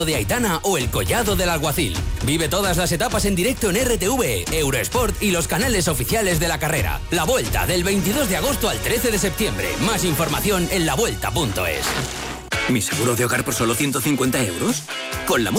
de Aitana o el Collado del Alguacil. Vive todas las etapas en directo en RTV, Eurosport y los canales oficiales de la carrera. La Vuelta, del 22 de agosto al 13 de septiembre. Más información en lavuelta.es. ¿Mi seguro de hogar por solo 150 euros? Con la